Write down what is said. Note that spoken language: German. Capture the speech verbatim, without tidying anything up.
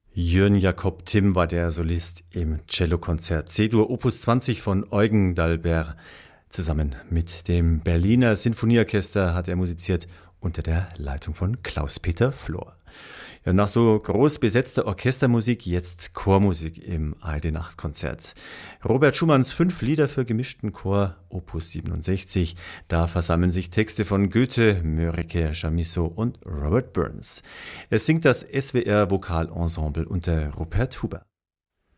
Jörn Jakob Timm war der Solist im Cellokonzert C-Dur Opus zwanzig von Eugen d'Albert. Zusammen mit dem Berliner Sinfonieorchester hat er musiziert unter der Leitung von Klaus-Peter Flor. Ja, nach so groß besetzter Orchestermusik jetzt Chormusik im A R D-Nachtkonzert. Robert Schumanns fünf Lieder für gemischten Chor, Opus siebenundsechzig. Da versammeln sich Texte von Goethe, Mörike, Chamisso und Robert Burns. Es singt das S W R Vokalensemble unter Rupert Huber.